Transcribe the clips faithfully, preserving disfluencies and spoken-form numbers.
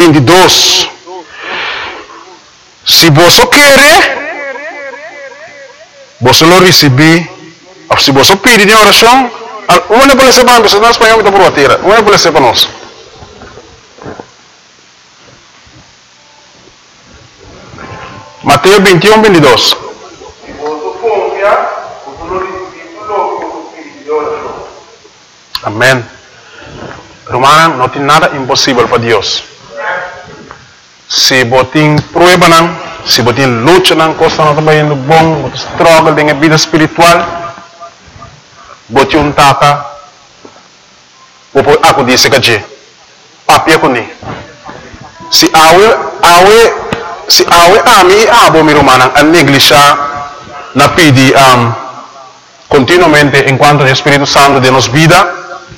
veintidós. Se você quer, você lo receber. Se você pedir em oração, uma pode ser para nós, não é espanhol, então por a terra. Uma pode ser para nós. Mateus vinte e um, vinte e dois. Amém. Romana, não tem nada impossível para Deus. Se você tem prueba, se você tem luta, costa não está indo bom, você struggle na vida espiritual, você um tata, você aku disse que papia com ele. Se awe awe se awe ami abo mi romana a negligenciar na pedi um, continuamente enquanto o Espírito Santo de nos vida.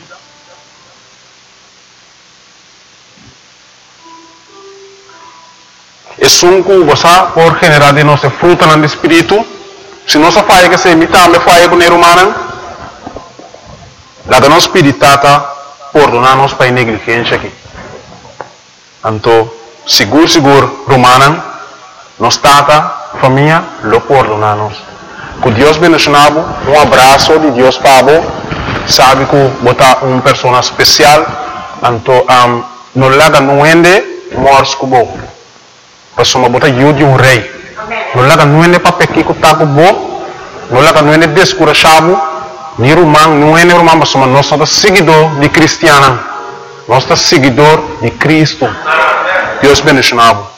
Es un cosa por generar de nuestro fruto en el espíritu. Si no se falla que se imita, me falla con el humano. La que nos spiritata perdonarnos para negligencia aquí. Anto, seguro, seguro, romana, nos tata, familia, lo perdonamos. Que Dios bendicionado, un abrazo de Dios para sabe que bota una persona especial, anto, um, no la que no ende, mors como. Pessoa bota ajuda de um rei. Não lá não é para pequeno que está com bom, não lá não é descurajado, nem romano, não é romano, mas nós somos seguidor de cristiano, nós somos seguidor de Cristo. Deus bendicionado.